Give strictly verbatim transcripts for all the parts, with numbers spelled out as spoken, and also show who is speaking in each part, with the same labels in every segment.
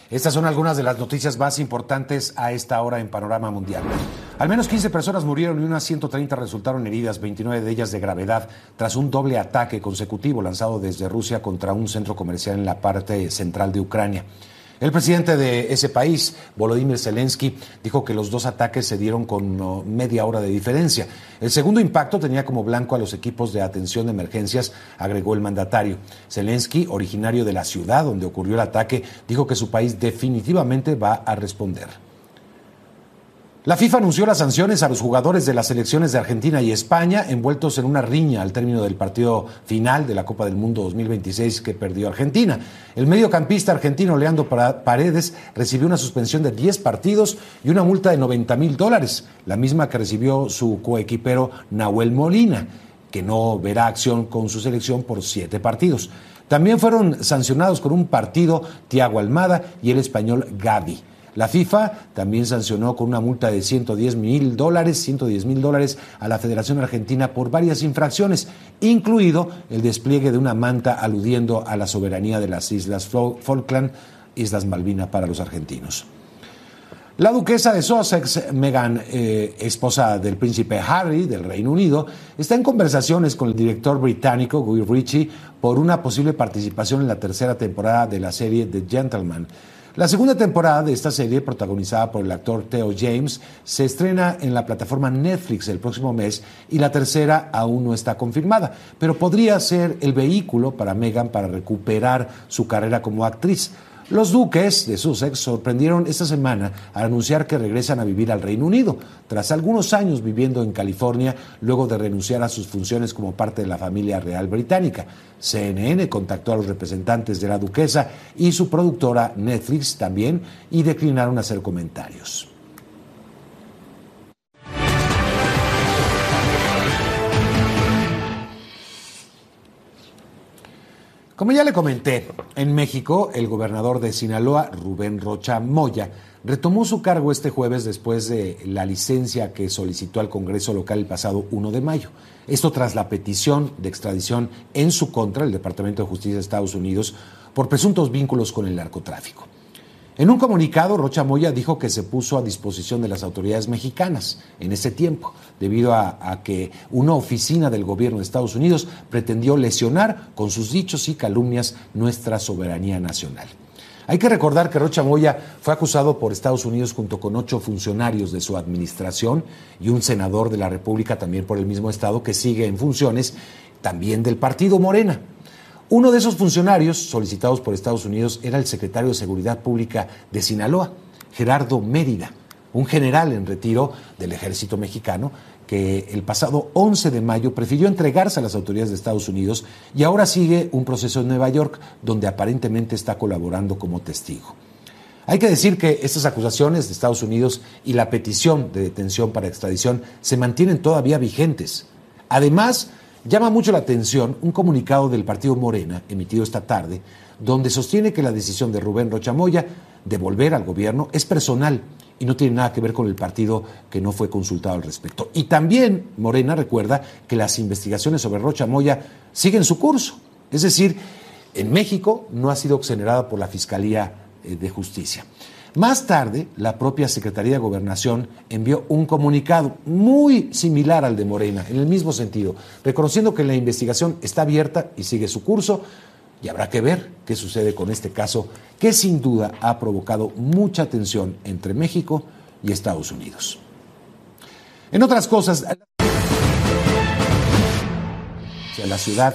Speaker 1: Estas son algunas de las noticias más importantes a esta hora en Panorama Mundial. Al menos quince personas murieron y unas ciento treinta resultaron heridas, veintinueve de ellas de gravedad, tras un doble ataque consecutivo lanzado desde Rusia contra un centro comercial en la parte central de Ucrania. El presidente de ese país, Volodymyr Zelensky, dijo que los dos ataques se dieron con media hora de diferencia. El segundo impacto tenía como blanco a los equipos de atención de emergencias, agregó el mandatario. Zelensky, originario de la ciudad donde ocurrió el ataque, dijo que su país definitivamente va a responder. La FIFA anunció las sanciones a los jugadores de las selecciones de Argentina y España envueltos en una riña al término del partido final de la Copa del Mundo dos mil veintiséis que perdió Argentina. El mediocampista argentino Leandro Paredes recibió una suspensión de diez partidos y una multa de noventa mil dólares, la misma que recibió su coequipero Nahuel Molina, que no verá acción con su selección por siete partidos. También fueron sancionados con un partido Thiago Almada y el español Gavi. La FIFA también sancionó con una multa de ciento diez mil dólares, ciento diez mil dólares a la Federación Argentina por varias infracciones, incluido el despliegue de una manta aludiendo a la soberanía de las Islas Falkland, Islas Malvinas para los argentinos. La duquesa de Sussex, Meghan, eh, esposa del príncipe Harry del Reino Unido, está en conversaciones con el director británico Guy Ritchie por una posible participación en la tercera temporada de la serie The Gentleman. La segunda temporada de esta serie, protagonizada por el actor Theo James, se estrena en la plataforma Netflix el próximo mes y la tercera aún no está confirmada, pero podría ser el vehículo para Meghan para recuperar su carrera como actriz. Los duques de Sussex sorprendieron esta semana al anunciar que regresan a vivir al Reino Unido, tras algunos años viviendo en California, luego de renunciar a sus funciones como parte de la familia real británica. C N N contactó a los representantes de la duquesa y su productora Netflix también, y declinaron hacer comentarios. Como ya le comenté, en México, el gobernador de Sinaloa, Rubén Rocha Moya, retomó su cargo este jueves después de la licencia que solicitó al Congreso local el pasado primero de mayo. Esto tras la petición de extradición en su contra del Departamento de Justicia de Estados Unidos por presuntos vínculos con el narcotráfico. En un comunicado, Rocha Moya dijo que se puso a disposición de las autoridades mexicanas en ese tiempo, debido a, a que una oficina del gobierno de Estados Unidos pretendió lesionar con sus dichos y calumnias nuestra soberanía nacional. Hay que recordar que Rocha Moya fue acusado por Estados Unidos junto con ocho funcionarios de su administración y un senador de la República también por el mismo estado que sigue en funciones, también del partido Morena. Uno de esos funcionarios solicitados por Estados Unidos era el secretario de Seguridad Pública de Sinaloa, Gerardo Mérida, un general en retiro del ejército mexicano que el pasado once de mayo prefirió entregarse a las autoridades de Estados Unidos y ahora sigue un proceso en Nueva York donde aparentemente está colaborando como testigo. Hay que decir que estas acusaciones de Estados Unidos y la petición de detención para extradición se mantienen todavía vigentes. Además, llama mucho la atención un comunicado del partido Morena, emitido esta tarde, donde sostiene que la decisión de Rubén Rocha Moya de volver al gobierno es personal y no tiene nada que ver con el partido que no fue consultado al respecto. Y también Morena recuerda que las investigaciones sobre Rocha Moya siguen su curso. Es decir, en México no ha sido exonerada por la Fiscalía de Justicia. Más tarde, la propia Secretaría de Gobernación envió un comunicado muy similar al de Morena, en el mismo sentido, reconociendo que la investigación está abierta y sigue su curso, y habrá que ver qué sucede con este caso, que sin duda ha provocado mucha tensión entre México y Estados Unidos. En otras cosas, la ciudad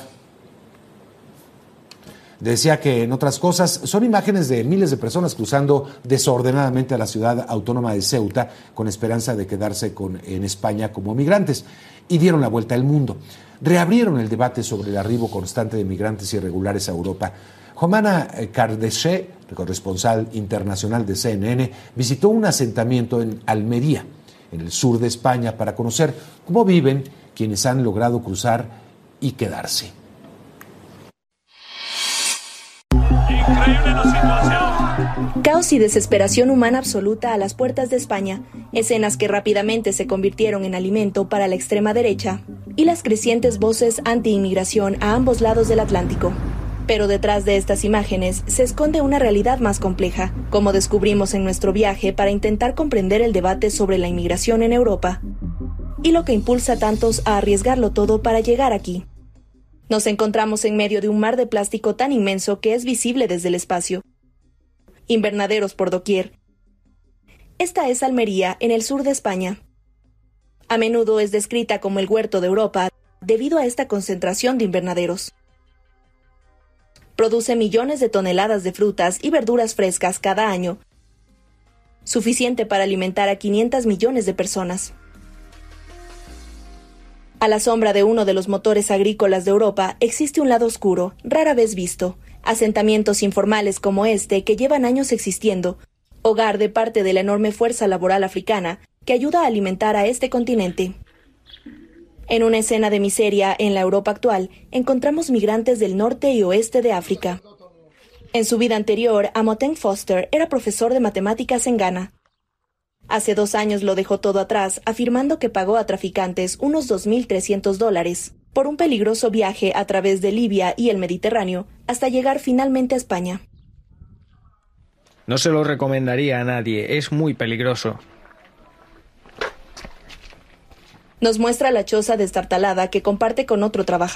Speaker 1: decía que en otras cosas son imágenes de miles de personas cruzando desordenadamente a la ciudad autónoma de Ceuta con esperanza de quedarse con, en España como migrantes, y dieron la vuelta al mundo. Reabrieron el debate sobre el arribo constante de migrantes irregulares a Europa. Jomana Cardesche, corresponsal internacional de C N N, visitó un asentamiento en Almería, en el sur de España, para conocer cómo viven quienes han logrado cruzar y quedarse.
Speaker 2: Increíble la situación. Caos y desesperación humana absoluta a las puertas de España, escenas que rápidamente se convirtieron en alimento para la extrema derecha y las crecientes voces anti-inmigración a ambos lados del Atlántico. Pero detrás de estas imágenes se esconde una realidad más compleja, como descubrimos en nuestro viaje para intentar comprender el debate sobre la inmigración en Europa y lo que impulsa a tantos a arriesgarlo todo para llegar aquí. Nos encontramos en medio de un mar de plástico tan inmenso que es visible desde el espacio. Invernaderos por doquier. Esta es Almería, en el sur de España. A menudo es descrita como el huerto de Europa debido a esta concentración de invernaderos. Produce millones de toneladas de frutas y verduras frescas cada año, suficiente para alimentar a quinientos millones de personas. A la sombra de uno de los motores agrícolas de Europa existe un lado oscuro, rara vez visto, asentamientos informales como este que llevan años existiendo, hogar de parte de la enorme fuerza laboral africana que ayuda a alimentar a este continente. En una escena de miseria en la Europa actual, encontramos migrantes del norte y oeste de África. En su vida anterior, Amoten Foster era profesor de matemáticas en Ghana. Hace dos años lo dejó todo atrás, afirmando que pagó a traficantes unos dos mil trescientos dólares por un peligroso viaje a través de Libia y el Mediterráneo hasta llegar finalmente a España.
Speaker 3: No se lo recomendaría a nadie, es muy peligroso.
Speaker 2: Nos muestra la choza destartalada que comparte con otro trabajador.